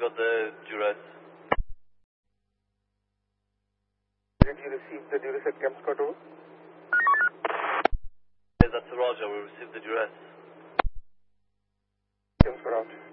got the duress. Did you receive the duress at Camp Scott over? Yes, that's Roger. We received the duress. Camp Scott out.